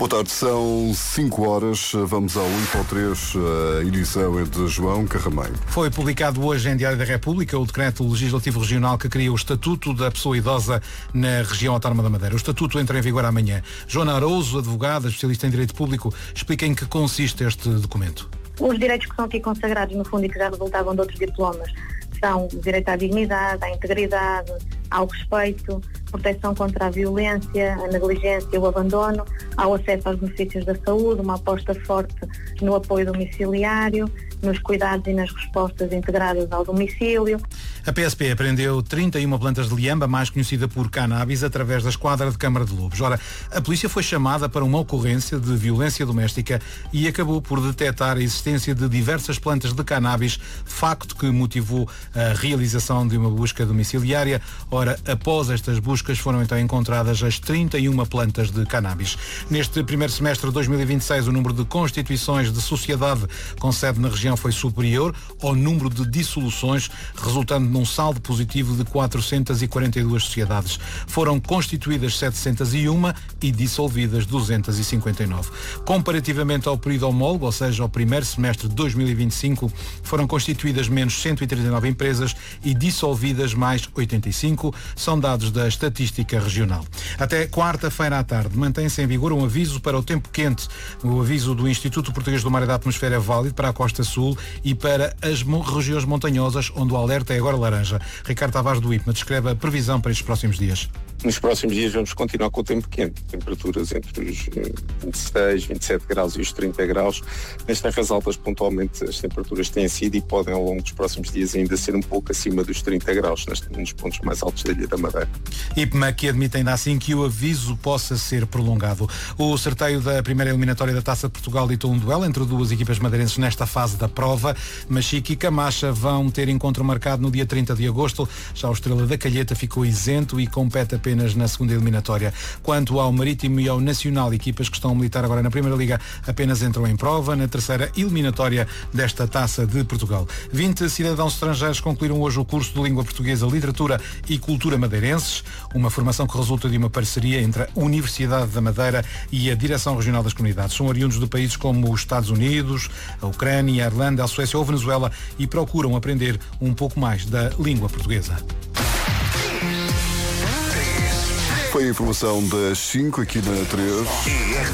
Boa tarde, são 5 horas. Vamos ao Info 3, a edição é de João Carrameiro. Foi publicado hoje em Diário da República o Decreto Legislativo Regional que cria o Estatuto da Pessoa Idosa na região autónoma da Madeira. O Estatuto entra em vigor amanhã. Joana Arouso, advogada, especialista em Direito Público, explica em que consiste este documento. Os direitos que são aqui consagrados, no fundo, e que já resultavam de outros diplomas, são o direito à dignidade, à integridade, ao respeito, proteção contra a violência, a negligência, o abandono, ao acesso aos benefícios da saúde, uma aposta forte no apoio domiciliário, nos cuidados e nas respostas integradas ao domicílio. A PSP apreendeu 31 plantas de liamba, mais conhecida por cannabis, através da esquadra de Câmara de Lobos. Ora, a polícia foi chamada para uma ocorrência de violência doméstica e acabou por detectar a existência de diversas plantas de cannabis, facto que motivou a realização de uma busca domiciliária. Ora, após estas buscas foram então encontradas as 31 plantas de cannabis. Neste primeiro semestre de 2026, o número de constituições de sociedade com sede na região foi superior ao número de dissoluções, resultando num saldo positivo de 442 sociedades. Foram constituídas 701 e dissolvidas 259. Comparativamente ao período homólogo, ou seja, ao primeiro semestre de 2025, foram constituídas menos 139 empresas e dissolvidas mais 85, são dados da Estatística Regional. Até quarta-feira à tarde mantém-se em vigor um aviso para o tempo quente. O aviso do Instituto Português do Mar e da Atmosfera é válido para a Costa Sul e para as regiões montanhosas, onde o alerta é agora laranja. Ricardo Tavares do IPMA descreve a previsão para estes próximos dias. Nos próximos dias vamos continuar com o tempo quente, temperaturas entre os 26, 27 graus e os 30 graus. Nas terras altas, pontualmente, as temperaturas têm sido e podem, ao longo dos próximos dias, ainda ser um pouco acima dos 30 graus, nos pontos mais altos da Ilha da Madeira. IPMA que admite ainda assim que o aviso possa ser prolongado. O sorteio da primeira eliminatória da Taça de Portugal ditou um duelo entre duas equipas madeirenses nesta fase da prova. Machique e Camacha vão ter encontro marcado no dia 30 de agosto. Já o Estrela da Calheta ficou isento e compete apenas na segunda eliminatória. Quanto ao Marítimo e ao Nacional, equipas que estão a militar agora na Primeira Liga, apenas entram em prova na terceira eliminatória desta Taça de Portugal. 20 cidadãos estrangeiros concluíram hoje o curso de Língua Portuguesa, Literatura e Cultura Madeirenses, uma formação que resulta de uma parceria entre a Universidade da Madeira e a Direção Regional das Comunidades. São oriundos de países como os Estados Unidos, a Ucrânia, a Irlanda, a Suécia ou a Venezuela e procuram aprender um pouco mais da língua portuguesa. Foi a informação das 5 aqui na 3.